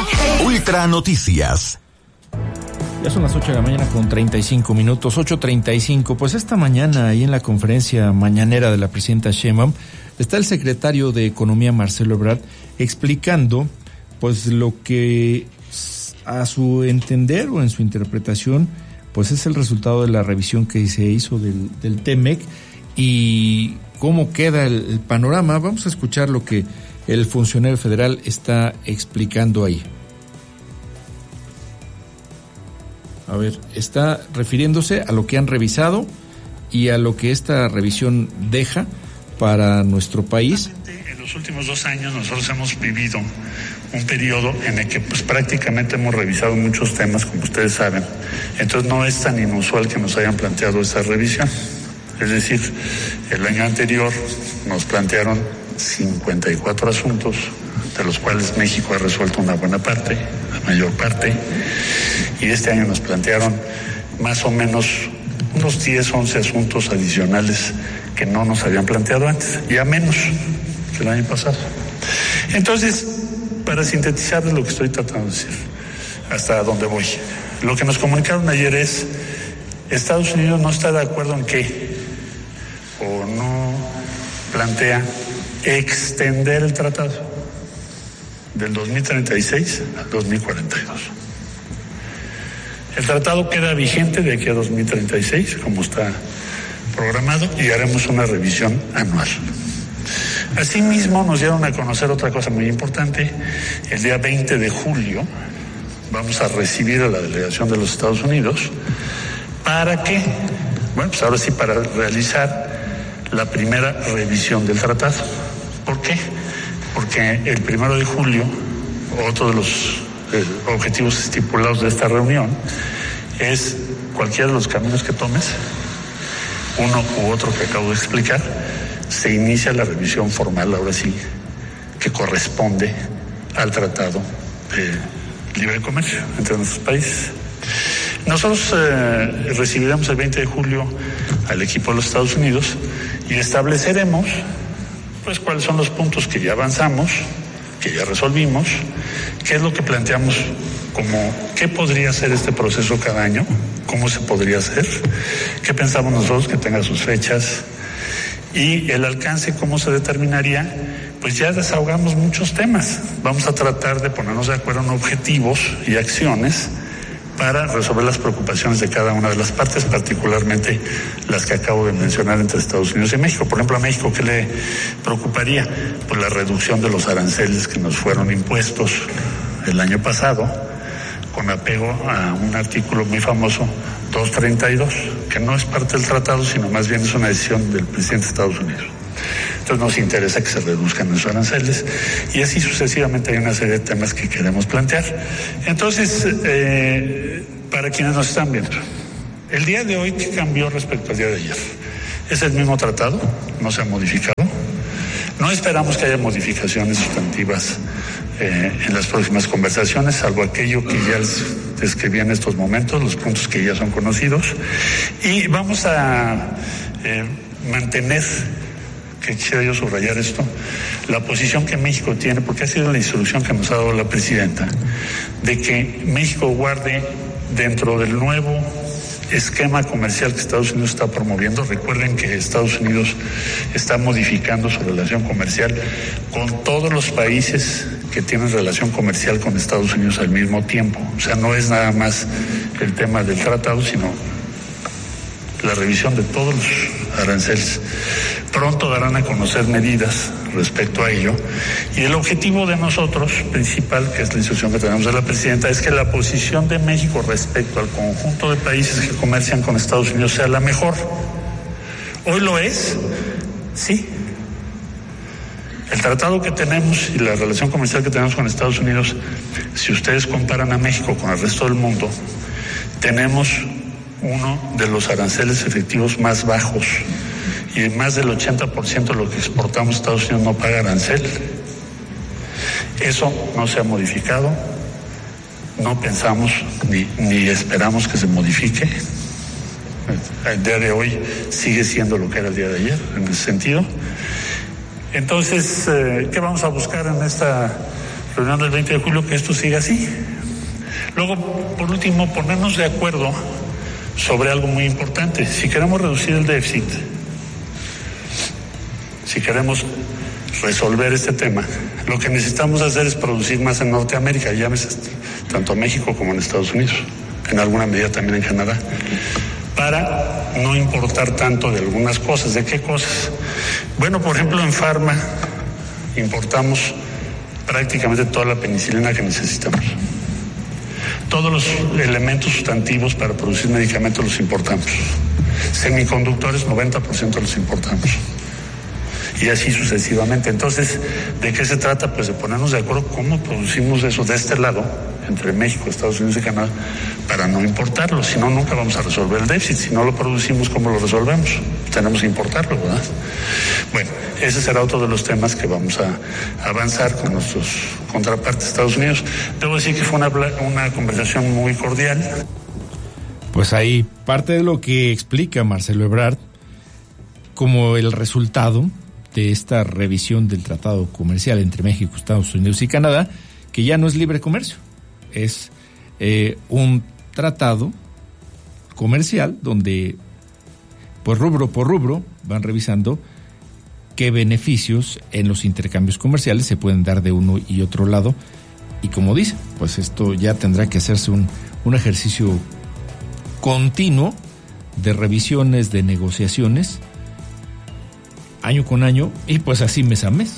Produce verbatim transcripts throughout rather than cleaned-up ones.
Ultra Noticias. Ya son las ocho de la mañana con treinta y cinco minutos, ocho treinta y cinco. Pues esta mañana, ahí en la conferencia mañanera de la presidenta Sheinbaum, está el secretario de Economía, Marcelo Ebrard, explicando pues lo que a su entender o en su interpretación pues es el resultado de la revisión que se hizo del, del T M E C y cómo queda el, el panorama. Vamos a escuchar lo que el funcionario federal está explicando ahí. A ver, está refiriéndose a lo que han revisado y a lo que esta revisión deja para nuestro país. En los últimos dos años nosotros hemos vivido un periodo en el que pues prácticamente hemos revisado muchos temas, como ustedes saben. Entonces no es tan inusual que nos hayan planteado esa revisión. Es decir, el año anterior nos plantearon cincuenta y cuatro asuntos, de los cuales México ha resuelto una buena parte, la mayor parte, y este año nos plantearon más o menos unos diez, once asuntos adicionales que no nos habían planteado antes, ya menos que el año pasado. Entonces, para sintetizar lo que estoy tratando de decir, hasta dónde voy, lo que nos comunicaron ayer es, Estados Unidos no está de acuerdo en qué, o no plantea extender el tratado del dos mil treinta y seis al dos mil cuarenta y dos. El tratado queda vigente de aquí a dos mil treinta y seis, como está programado, y haremos una revisión anual. Asimismo, nos dieron a conocer otra cosa muy importante. El día veinte de julio vamos a recibir a la delegación de los Estados Unidos. ¿Para qué? Bueno, pues ahora sí, para realizar la primera revisión del tratado. ¿Por qué? Porque el primero de julio, otro de los eh, objetivos estipulados de esta reunión es cualquiera de los caminos que tomes, uno u otro que acabo de explicar, se inicia la revisión formal, ahora sí, que corresponde al Tratado de Libre Comercio entre nuestros países. Nosotros eh, recibiremos el veinte de julio al equipo de los Estados Unidos y estableceremos pues cuáles son los puntos que ya avanzamos, que ya resolvimos, qué es lo que planteamos como qué podría ser este proceso cada año, cómo se podría hacer, qué pensamos nosotros que tenga sus fechas y el alcance, cómo se determinaría. Pues ya desahogamos muchos temas. Vamos a tratar de ponernos de acuerdo en objetivos y acciones para resolver las preocupaciones de cada una de las partes, particularmente las que acabo de mencionar entre Estados Unidos y México. Por ejemplo, a México, ¿qué le preocuparía? Pues la reducción de los aranceles que nos fueron impuestos el año pasado, con apego a un artículo muy famoso, doscientos treinta y dos, que no es parte del tratado, sino más bien es una decisión del presidente de Estados Unidos. Entonces nos interesa que se reduzcan esos aranceles y así sucesivamente hay una serie de temas que queremos plantear. Entonces, eh, para quienes nos están viendo, el día de hoy, ¿qué cambió respecto al día de ayer? Es el mismo tratado, no se ha modificado. No esperamos que haya modificaciones sustantivas eh, en las próximas conversaciones, salvo aquello que ya les describí en estos momentos, los puntos que ya son conocidos. Y vamos a eh, mantener, que quisiera yo subrayar esto, la posición que México tiene, porque ha sido la instrucción que nos ha dado la presidenta, de que México guarde dentro del nuevo esquema comercial que Estados Unidos está promoviendo. Recuerden que Estados Unidos está modificando su relación comercial con todos los países que tienen relación comercial con Estados Unidos al mismo tiempo. O sea, no es nada más el tema del tratado, sino la revisión de todos los aranceles. Pronto darán a conocer medidas respecto a ello. Y el objetivo de nosotros, principal, que es la instrucción que tenemos de la presidenta, es que la posición de México respecto al conjunto de países que comercian con Estados Unidos sea la mejor. ¿Hoy lo es? Sí. El tratado que tenemos y la relación comercial que tenemos con Estados Unidos, si ustedes comparan a México con el resto del mundo, tenemos uno de los aranceles efectivos más bajos y más del ochenta por ciento de lo que exportamos a Estados Unidos no paga arancel. Eso no se ha modificado, no pensamos ni, ni esperamos que se modifique. El día de hoy sigue siendo lo que era el día de ayer, en ese sentido. Entonces, ¿qué vamos a buscar en esta reunión del veinte de julio, que esto siga así. Luego, por último, ponernos de acuerdo sobre algo muy importante. Si queremos reducir el déficit, si queremos resolver este tema, lo que necesitamos hacer es producir más en Norteamérica, llámese tanto en México como en Estados Unidos, en alguna medida también en Canadá, para no importar tanto de algunas cosas. ¿De qué cosas? Bueno, por ejemplo, en Pharma importamos prácticamente toda la penicilina que necesitamos. Todos los elementos sustantivos para producir medicamentos los importamos. Semiconductores, noventa por ciento los importamos. Y así sucesivamente. Entonces, ¿de qué se trata? Pues de ponernos de acuerdo cómo producimos eso de este lado, entre México, Estados Unidos y Canadá, para no importarlo. Si no, nunca vamos a resolver el déficit. Si no lo producimos, ¿cómo lo resolvemos? Tenemos que importarlo, ¿verdad? Bueno, ese será otro de los temas que vamos a avanzar con nuestros contrapartes de Estados Unidos. Debo decir que fue una, una conversación muy cordial. Pues ahí parte de lo que explica Marcelo Ebrard como el resultado de esta revisión del tratado comercial entre México, Estados Unidos y Canadá, que ya no es libre comercio, es eh, un tratado comercial donde, pues rubro por rubro, van revisando qué beneficios en los intercambios comerciales se pueden dar de uno y otro lado. Y como dice, pues esto ya tendrá que hacerse un, un ejercicio continuo de revisiones, de negociaciones, año con año, y pues así mes a mes.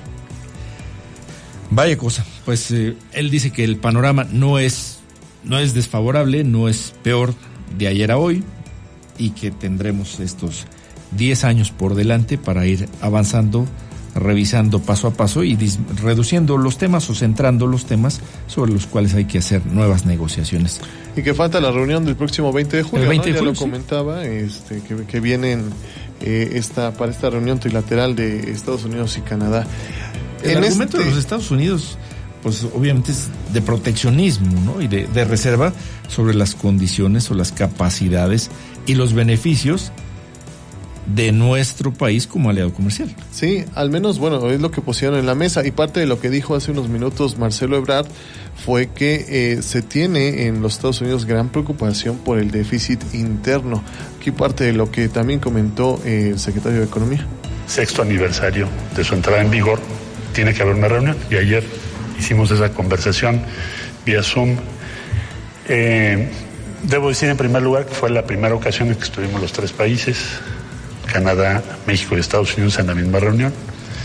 Vaya cosa, pues eh, él dice que el panorama no es, no es desfavorable, no es peor de ayer a hoy, y que tendremos estos diez años por delante para ir avanzando, revisando paso a paso y dis- reduciendo los temas o centrando los temas sobre los cuales hay que hacer nuevas negociaciones. Y que falta la reunión del próximo veinte de julio, el veinte ¿no? de julio, ya lo comentaba, este, que, que vienen eh, esta, para esta reunión trilateral de Estados Unidos y Canadá. El en argumento este... de los Estados Unidos, pues obviamente es de proteccionismo, ¿no? Y de, de reserva sobre las condiciones o las capacidades y los beneficios de nuestro país como aliado comercial. Sí, al menos, bueno, es lo que pusieron en la mesa, y parte de lo que dijo hace unos minutos Marcelo Ebrard fue que eh, se tiene en los Estados Unidos gran preocupación por el déficit interno. Aquí parte de lo que también comentó eh, el secretario de Economía. Sexto aniversario de su entrada en vigor, tiene que haber una reunión, y ayer hicimos esa conversación vía Zoom. Eh, debo decir en primer lugar que fue la primera ocasión en que estuvimos los tres países, Canadá, México y Estados Unidos, en la misma reunión.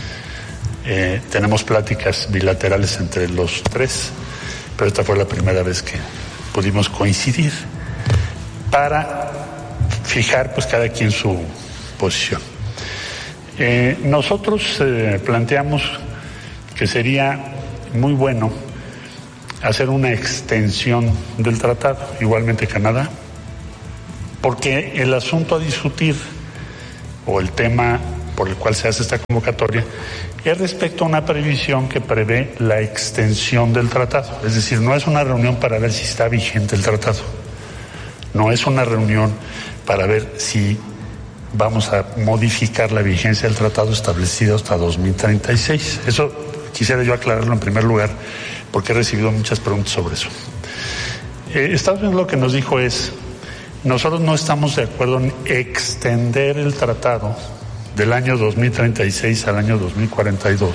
Eh, tenemos pláticas bilaterales entre los tres, pero esta fue la primera vez que pudimos coincidir para fijar pues cada quien su posición. Eh, nosotros eh, planteamos que sería muy bueno hacer una extensión del tratado, igualmente Canadá, porque el asunto a discutir o el tema por el cual se hace esta convocatoria es respecto a una previsión que prevé la extensión del tratado. Es decir, no es una reunión para ver si está vigente el tratado, no es una reunión para ver si vamos a modificar la vigencia del tratado establecido hasta dos mil treinta y seis. Eso quisiera yo aclararlo en primer lugar, porque he recibido muchas preguntas sobre eso. Eh, Estados Unidos lo que nos dijo es: nosotros no estamos de acuerdo en extender el tratado del año dos mil treinta y seis al año dos mil cuarenta y dos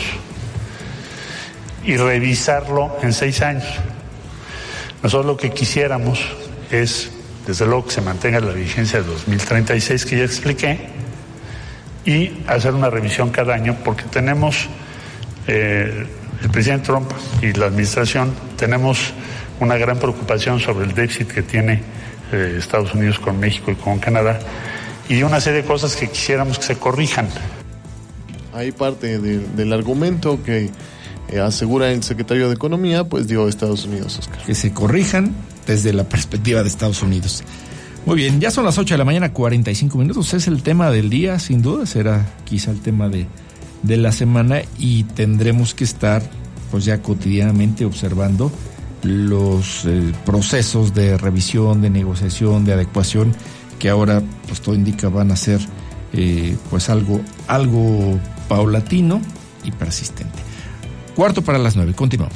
y revisarlo en seis años. Nosotros lo que quisiéramos es, desde luego, que se mantenga la vigencia de dos mil treinta y seis que ya expliqué, y hacer una revisión cada año, porque tenemos, eh, el presidente Trump y la administración, tenemos una gran preocupación sobre el déficit que tiene eh, Estados Unidos con México y con Canadá, y una serie de cosas que quisiéramos que se corrijan. Hay parte de, del argumento que eh, asegura el secretario de Economía, pues dio Estados Unidos, Oscar. Que se corrijan desde la perspectiva de Estados Unidos. Muy bien, ya son las ocho de la mañana, cuarenta y cinco minutos. Es el tema del día, sin duda, será quizá el tema de, de la semana, y tendremos que estar pues ya cotidianamente observando los eh, procesos de revisión, de negociación, de adecuación, que ahora pues todo indica van a ser eh, pues algo, algo paulatino y persistente. Cuarto para las nueve. Continuamos.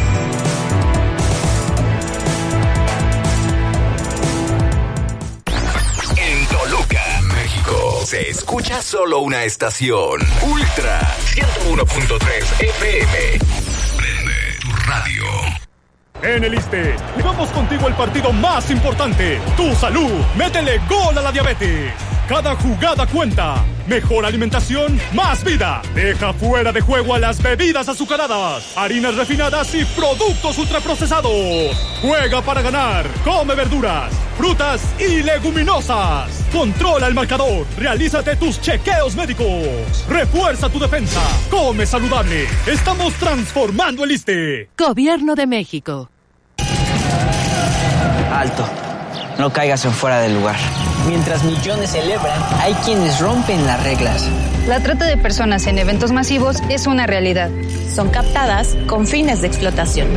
En Toluca, México, se escucha solo una estación. Ultra ciento uno punto tres F M. Prende tu radio. En el ISSSTE, llevamos contigo el partido más importante, tu salud. Métele gol a la diabetes. Cada jugada cuenta. Mejor alimentación, más vida. Deja fuera de juego a las bebidas azucaradas, harinas refinadas y productos ultraprocesados. Juega para ganar. Come verduras, frutas y leguminosas. Controla el marcador. Realízate tus chequeos médicos. Refuerza tu defensa. Come saludable. Estamos transformando el ISSSTE. Gobierno de México. Alto. No caigas en fuera del lugar. Mientras millones celebran, hay quienes rompen las reglas. La trata de personas en eventos masivos es una realidad. Son captadas con fines de explotación.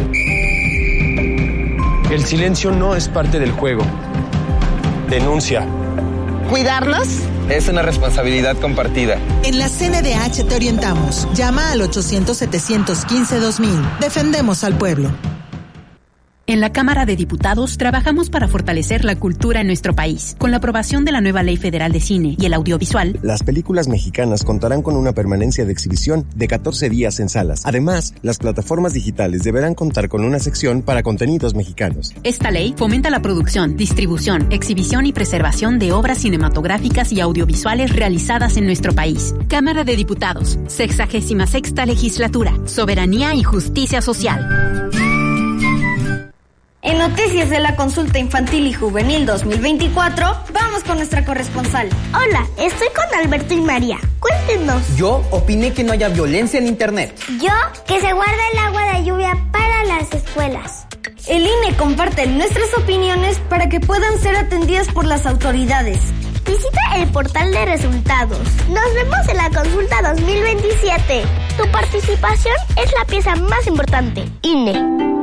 El silencio no es parte del juego. Denuncia. ¿Cuidarnos? Es una responsabilidad compartida. En la C N D H te orientamos. Llama al ochocientos, setecientos quince, dos mil. Defendemos al pueblo. En la Cámara de Diputados trabajamos para fortalecer la cultura en nuestro país. Con la aprobación de la nueva Ley Federal de Cine y el Audiovisual, las películas mexicanas contarán con una permanencia de exhibición de catorce días en salas. Además, las plataformas digitales deberán contar con una sección para contenidos mexicanos. Esta ley fomenta la producción, distribución, exhibición y preservación de obras cinematográficas y audiovisuales realizadas en nuestro país. Cámara de Diputados, sexagésima sexta legislatura, soberanía y justicia social. En Noticias de la Consulta Infantil y Juvenil dos mil veinticuatro, vamos con nuestra corresponsal. Hola, estoy con Alberto y María. Cuéntenos. Yo opiné que no haya violencia en Internet. Yo, que se guarda el agua de lluvia para las escuelas. El I N E comparte nuestras opiniones para que puedan ser atendidas por las autoridades. Visita el portal de resultados. Nos vemos en la consulta dos mil veintisiete. Tu participación es la pieza más importante. I N E.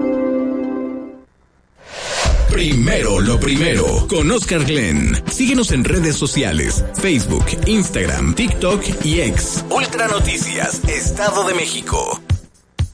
Primero lo primero, con Oscar Glenn. Síguenos en redes sociales, Facebook, Instagram, TikTok y X. Ultra Noticias, Estado de México.